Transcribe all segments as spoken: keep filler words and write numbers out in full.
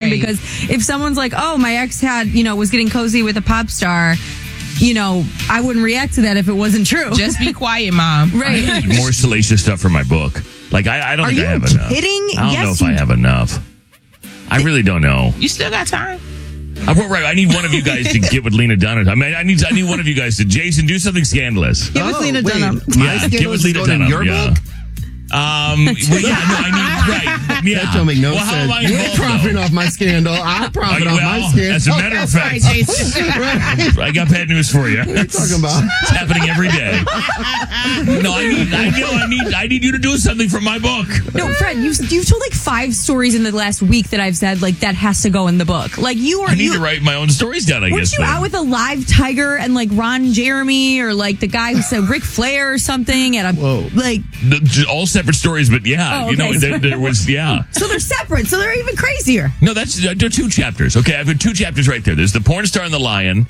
right. because if someone's like, oh, my ex had, you know, was getting cozy with a pop star, you know, I wouldn't react to that if it wasn't true. Just be quiet, Mom. Right. I need more salacious stuff for my book. Like, I, I don't Are think you I have enough. kidding? I don't Yes, know if you- I have enough. I really don't know. You still got time. I, right, I need one of you guys to get with Lena Dunham. I mean, I need I need one of you guys to, Jason, do something scandalous. Give us Oh, Lena wait. Dunham. My Yeah, scandal get with is Lena going in Dunham. your yeah. book? Um, well, yeah, no, I need, right. Yeah. That don't make no well, how am I sense. You're involved, profiting though? off my scandal. I profit Well, off my scandal. as a matter of fact, right. I got bad news for you. What are you talking about? It's happening every day. No, I need, I know, I need, I need you to do something for my book. No, Fred, you've, you've told like five stories in the last week that I've said, like, that has to go in the book. Like, you were. I need you, to write my own stories down, I Weren't guess. you then. out with a live tiger and like Ron Jeremy or like the guy who said Ric Flair or something at a Whoa. like? The- all separate stories, but yeah, Oh, you know, okay. there, there was, yeah. So they're separate. So they're even crazier. No, that's uh, they're two chapters. Okay, I've got two chapters right there. There's the porn star and the lion,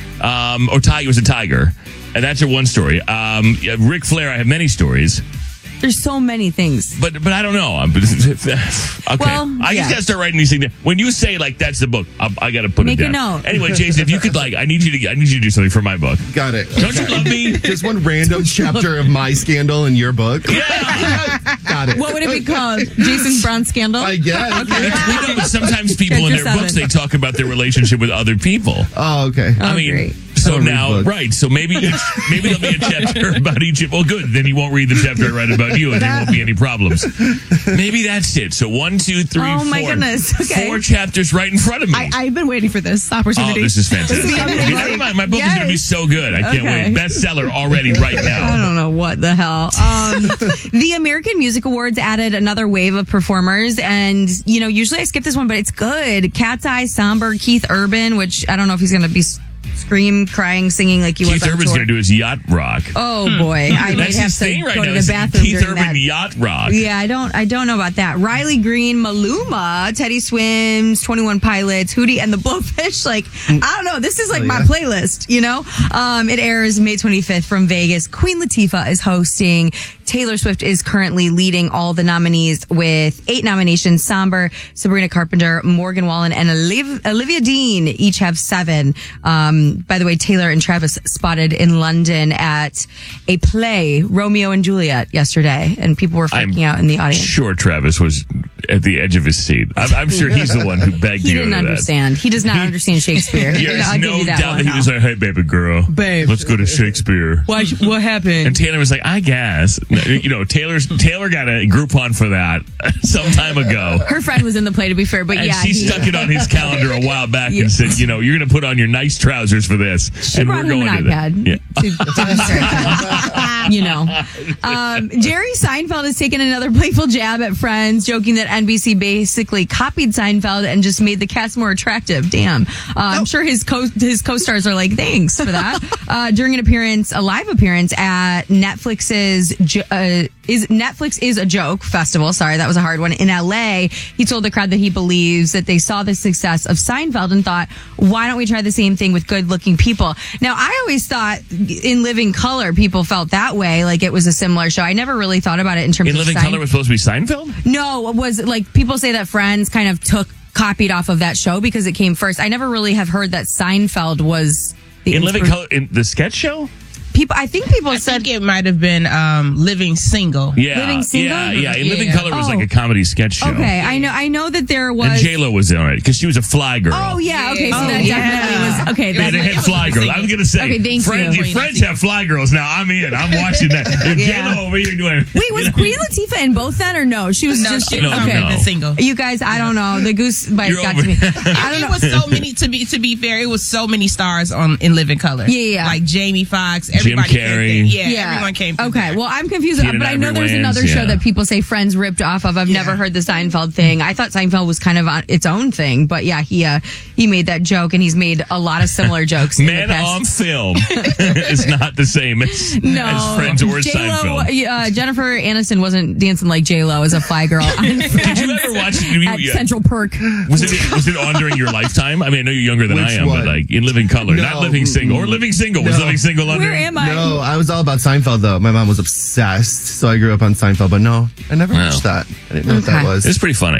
um, or Tiger was a tiger, and that's a one story. Um, yeah, Ric Flair, I have many stories, There's so many things. but but I don't know. I'm, okay, Well, I yeah. just gotta start writing these things down. When you say like that's the book, I, I gotta put Make it a down. note. Anyway, Jason, if you could like, I need you to I need you to do something for my book. Got it. Don't you love me? Just one random chapter of my scandal in your book. Yeah. Got it. What would it be called? Jason Brown scandal? I guess. That's- we know that sometimes people in Character their books seven. they talk about their relationship with other people. Oh, okay. Oh, I mean, great. so I don't read now, books. right? So maybe each, maybe there'll be a chapter about each. Well, good. Then you won't read the chapter I write about you, and there won't be any problems. Maybe that's it. So one, two, three, Oh, four. my goodness. Okay. Four chapters right in front of me. I, I've been waiting for this oh, opportunity. this is fantastic. This is amazing. my, my book is going to be Yes. so good. I can't Okay. wait. Bestseller already right I now. don't know what the hell. Um, the American Music Awards added another wave of performers, and you know, usually I skip this one, but it's good. Cat's Eye, Somber, Keith Urban, which I don't know if he's going to be s- scream, crying, singing like he Keith was on Urban's tour. going to do his yacht rock. Oh boy, I might That's have his to thing right go now. to the is bathroom Keith during Urban that. yacht rock. Yeah, I don't, I don't know about that. Riley Green, Maluma, Teddy Swims, twenty-one Pilots, Hootie and the Blowfish. Like, I don't know. This is like Oh, my yeah. playlist, you know? Um, it airs May twenty-fifth from Vegas. Queen Latifah is hosting. Taylor Swift is currently leading all the nominees with eight nominations. Somber, Sabrina Carpenter, Morgan Wallen, and Oliv- Olivia Dean each have seven. Um, by the way, Taylor and Travis spotted in London at a play, Romeo and Juliet, yesterday, and people were freaking I'm out in the audience. Sure, Travis was at the edge of his seat. I'm, I'm sure he's the one who begged He to go didn't to that. understand. He does not understand Shakespeare. There's I'll give no you that doubt one. that he was like, "Hey, baby girl, Babe. let's go to Shakespeare." Why, what happened? And Taylor was like, "I guess." You know, Taylor's Taylor got a Groupon for that some time ago, Her friend was in the play, to be fair, but and yeah, she he, stuck it on his calendar a while back Yeah. and said, "You know, you're going to put on your nice trousers for this, she and brought we're him going an to that." iPad Yeah. to demonstrate that. You know, um, Jerry Seinfeld has taken another playful jab at Friends, joking that N B C basically copied Seinfeld and just made the cast more attractive. Damn, uh, I'm sure his co his co-stars are like, thanks for that. Uh, during an appearance, a live appearance at Netflix's jo- uh, is Netflix is a joke festival. Sorry, that was a hard one in L A. He told the crowd that he believes that they saw the success of Seinfeld and thought, why don't we try the same thing with good-looking people? Now, I always thought in Living Color, people felt that way, like it was a similar show. I never really thought about it in terms In of Living Sein- Color was supposed to be Seinfeld. No, it was like people say that Friends kind of took copied off of that show because it came first. I never really have heard that Seinfeld was the In Living inspir- Color, in the sketch show. People, I think people I said think it might have been um, Living Single. Yeah, Living Single? yeah, yeah. In Living Yeah. Color was Oh. like a comedy sketch show. okay. I know, I know that there And was. J Lo was on it because she was a fly girl. Oh yeah, okay. So Oh, that yeah. definitely was okay. Yeah, That, they had fly girls. I was gonna say, Okay, thank friends, you. if friends have fly girls now, I'm in. I'm watching that. If Yeah. J Lo over here doing. wait, was Queen Latifah in both then or no? She was No, just she No, was okay. no. Living Single. You guys, I don't know. The goose bite You're got over- to me. I don't It know. was so many to be to be fair. It was so many stars on in Living Color. Yeah, yeah. Like Jamie Foxx, everybody. Jim came Carrey. through. Yeah, everyone came. Through Okay, there. well, I'm confused, Keaton but I know Ivory there's Wayans, another show yeah. that people say Friends ripped off of. I've Yeah. never heard the Seinfeld thing. I thought Seinfeld was kind of on its own thing, but yeah, he uh, he made that joke, and he's made a lot of similar jokes. in the Man past. on film is not the same as, No, as Friends or J-Lo, Seinfeld. uh, Jennifer Aniston wasn't dancing like J Lo as a fly girl on Did you ever watch it? You- at yeah. Central Perk. Was it was it on during your lifetime? I mean, I know you're younger than Which I am, one? but like in Living Color, not No. Living Single, or Living Single. Was No. Living Single on Where there? am I? No, I was all about Seinfeld, though. My mom was obsessed, so I grew up on Seinfeld. But no, I never Wow. watched that. I didn't know what Okay. that was. It's pretty funny.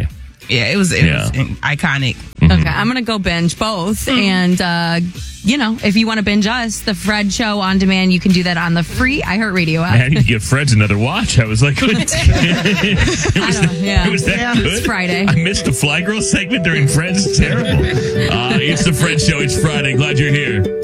Yeah, it was, it Yeah. was iconic. Mm-hmm. Okay, I'm gonna go binge both, and uh, you know, if you want to binge us, the Fred Show on demand, you can do that on the free iHeartRadio app. I need to give Fred's another watch. I was like, it was, I don't- yeah. it was that Yeah. good. It's Friday. I missed the Fly Girl segment during Friends. It's terrible. Uh, it's the Fred Show. It's Friday. Glad you're here.